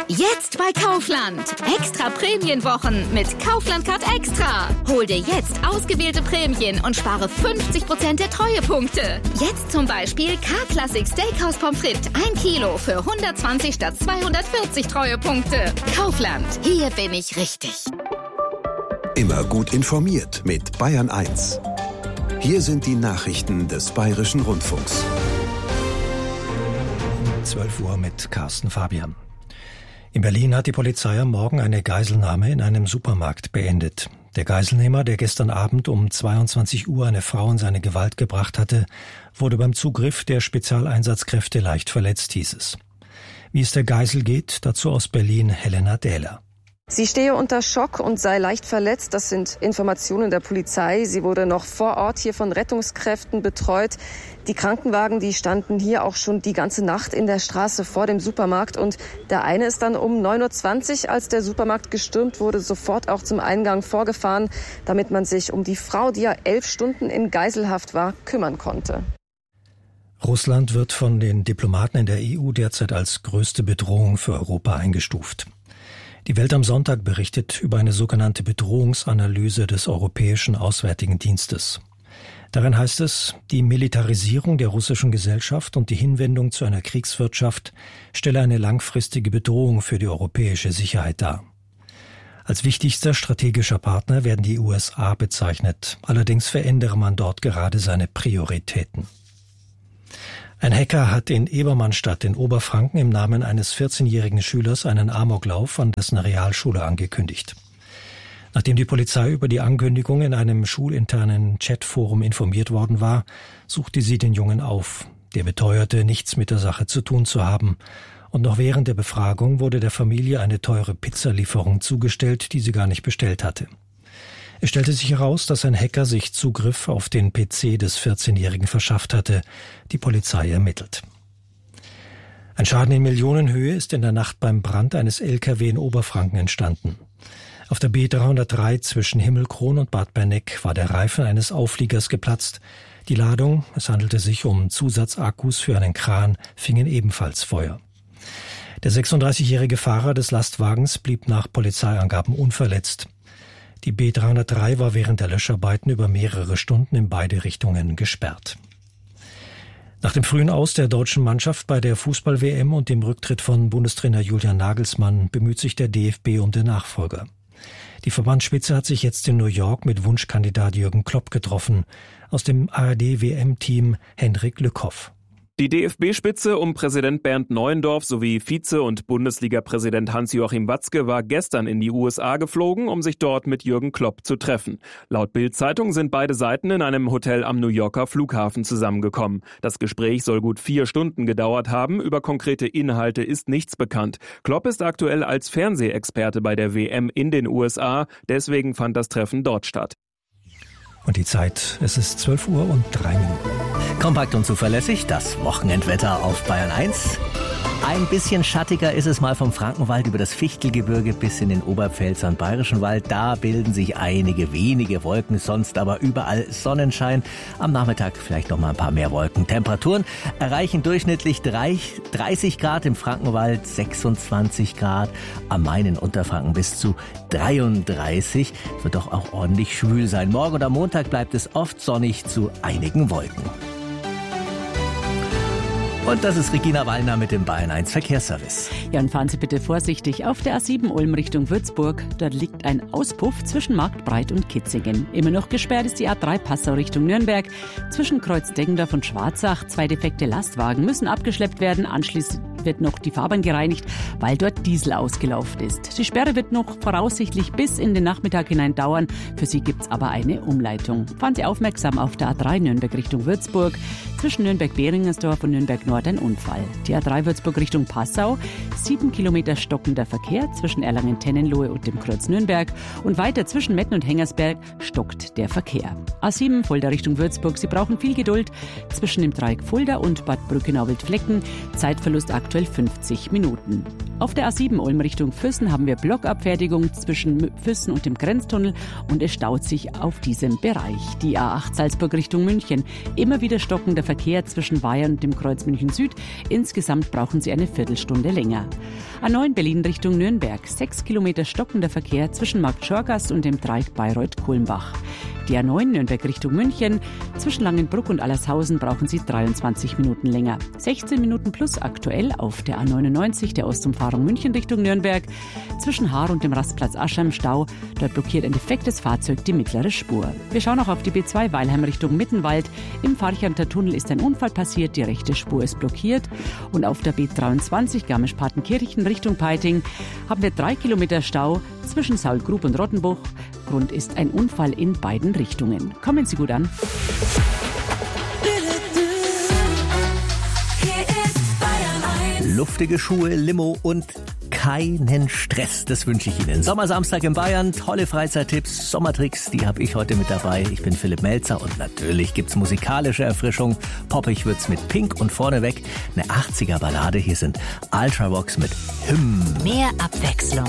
Jetzt bei Kaufland. Extra Prämienwochen mit Kaufland Card Extra. Hol dir jetzt ausgewählte Prämien und spare 50% der Treuepunkte. Jetzt zum Beispiel K-Classic Steakhouse Pommes frites 1 Kilo für 120 statt 240 Treuepunkte. Kaufland, hier bin ich richtig. Immer gut informiert mit Bayern 1. Hier sind die Nachrichten des Bayerischen Rundfunks. 12 Uhr mit Carsten Fabian. In Berlin hat die Polizei am Morgen eine Geiselnahme in einem Supermarkt beendet. Der Geiselnehmer, der gestern Abend um 22 Uhr eine Frau in seine Gewalt gebracht hatte, wurde beim Zugriff der Spezialeinsatzkräfte leicht verletzt, hieß es. Wie es der Geisel geht, dazu aus Berlin Helena Dähler. Sie stehe unter Schock und sei leicht verletzt. Das sind Informationen der Polizei. Sie wurde noch vor Ort hier von Rettungskräften betreut. Die Krankenwagen, die standen hier auch schon die ganze Nacht in der Straße vor dem Supermarkt. Und der eine ist dann um 9.20 Uhr, als der Supermarkt gestürmt wurde, sofort auch zum Eingang vorgefahren, damit man sich um die Frau, die ja 11 Stunden in Geiselhaft war, kümmern konnte. Russland wird von den Diplomaten in der EU derzeit als größte Bedrohung für Europa eingestuft. Die Welt am Sonntag berichtet über eine sogenannte Bedrohungsanalyse des Europäischen Auswärtigen Dienstes. Darin heißt es, die Militarisierung der russischen Gesellschaft und die Hinwendung zu einer Kriegswirtschaft stelle eine langfristige Bedrohung für die europäische Sicherheit dar. Als wichtigster strategischer Partner werden die USA bezeichnet. Allerdings verändere man dort gerade seine Prioritäten. Ein Hacker hat in Ebermannstadt in Oberfranken im Namen eines 14-jährigen Schülers einen Amoklauf an dessen Realschule angekündigt. Nachdem die Polizei über die Ankündigung in einem schulinternen Chatforum informiert worden war, suchte sie den Jungen auf. Der beteuerte, nichts mit der Sache zu tun zu haben. Und noch während der Befragung wurde der Familie eine teure Pizzalieferung zugestellt, die sie gar nicht bestellt hatte. Es stellte sich heraus, dass ein Hacker sich Zugriff auf den PC des 14-Jährigen verschafft hatte. Die Polizei ermittelt. Ein Schaden in Millionenhöhe ist in der Nacht beim Brand eines LKW in Oberfranken entstanden. Auf der B303 zwischen Himmelkron und Bad Berneck war der Reifen eines Aufliegers geplatzt. Die Ladung, es handelte sich um Zusatzakkus für einen Kran, fingen ebenfalls Feuer. Der 36-jährige Fahrer des Lastwagens blieb nach Polizeiangaben unverletzt. Die B303 war während der Löscharbeiten über mehrere Stunden in beide Richtungen gesperrt. Nach dem frühen Aus der deutschen Mannschaft bei der Fußball-WM und dem Rücktritt von Bundestrainer Julian Nagelsmann bemüht sich der DFB um den Nachfolger. Die Verbandsspitze hat sich jetzt in New York mit Wunschkandidat Jürgen Klopp getroffen, aus dem ARD-WM-Team Henrik Lückhoff. Die DFB-Spitze um Präsident Bernd Neuendorf sowie Vize- und Bundesliga-Präsident Hans-Joachim Watzke war gestern in die USA geflogen, um sich dort mit Jürgen Klopp zu treffen. Laut Bild-Zeitung sind beide Seiten in einem Hotel am New Yorker Flughafen zusammengekommen. Das Gespräch soll gut 4 Stunden gedauert haben. Über konkrete Inhalte ist nichts bekannt. Klopp ist aktuell als Fernsehexperte bei der WM in den USA. Deswegen fand das Treffen dort statt. Und die Zeit, es ist 12 Uhr und 3 Minuten. Kompakt und zuverlässig, das Wochenendwetter auf Bayern 1. Ein bisschen schattiger ist es mal vom Frankenwald über das Fichtelgebirge bis in den Oberpfälzer und Bayerischen Wald. Da bilden sich einige wenige Wolken, sonst aber überall Sonnenschein. Am Nachmittag vielleicht noch mal ein paar mehr Wolken. Temperaturen erreichen durchschnittlich 30 Grad im Frankenwald, 26 Grad am Main in Unterfranken bis zu 33. Wird doch auch ordentlich schwül sein. Morgen und am Montag bleibt es oft sonnig zu einigen Wolken. Und das ist Regina Wallner mit dem Bayern 1 Verkehrsservice. Ja, und fahren Sie bitte vorsichtig auf der A7 Ulm Richtung Würzburg. Dort liegt ein Auspuff zwischen Marktbreit und Kitzingen. Immer noch gesperrt ist die A3 Passau Richtung Nürnberg. Zwischen Kreuz Deggendorf und Schwarzach 2 defekte Lastwagen müssen abgeschleppt werden. Anschließend wird noch die Fahrbahn gereinigt, weil dort Diesel ausgelaufen ist. Die Sperre wird noch voraussichtlich bis in den Nachmittag hinein dauern. Für Sie gibt's aber eine Umleitung. Fahren Sie aufmerksam auf der A3 Nürnberg Richtung Würzburg. Zwischen Nürnberg-Behringersdorf und Nürnberg-Nord ein Unfall. Die A3 Würzburg Richtung Passau. 7 Kilometer stockender Verkehr zwischen Erlangen-Tennenlohe und dem Kreuz Nürnberg. Und weiter zwischen Metten und Hengersberg stockt der Verkehr. A7 Fulda Richtung Würzburg. Sie brauchen viel Geduld zwischen dem Dreieck Fulda und Bad Brückenau-Wildflecken. Zeitverlust aktuell 50 Minuten. Auf der A7 Ulm Richtung Füssen haben wir Blockabfertigung zwischen Füssen und dem Grenztunnel und es staut sich auf diesem Bereich. Die A8 Salzburg Richtung München. Immer wieder stockender Verkehr zwischen Weiher und dem Kreuz München Süd. Insgesamt brauchen Sie eine Viertelstunde länger. A9 Berlin Richtung Nürnberg. 6 Kilometer stockender Verkehr zwischen Markt Schorgast und dem Dreieck Bayreuth-Kulmbach. Die A9 Nürnberg Richtung München. Zwischen Langenbruck und Allershausen brauchen Sie 23 Minuten länger. 16 Minuten plus aktuell auf der A99 der Ostumfahrung München Richtung Nürnberg. Zwischen Haar und dem Rastplatz Ascher im Stau. Dort blockiert ein defektes Fahrzeug die mittlere Spur. Wir schauen auch auf die B2 Weilheim Richtung Mittenwald. Im Farchamter Tunnel ist ein Unfall passiert. Die rechte Spur ist blockiert. Und auf der B23 Garmisch-Partenkirchen Richtung Peiting haben wir 3 Kilometer Stau zwischen Saulgrub und Rottenbuch. Grund ist ein Unfall in beiden Richtungen. Kommen Sie gut an. Luftige Schuhe, Limo und keinen Stress. Das wünsche ich Ihnen. Sommersamstag in Bayern, tolle Freizeittipps, Sommertricks, die habe ich heute mit dabei. Ich bin Philipp Melzer und natürlich gibt's musikalische Erfrischung. Poppig wird's mit Pink und vorneweg eine 80er-Ballade. Hier sind Ultravox mit Hymn. Mehr Abwechslung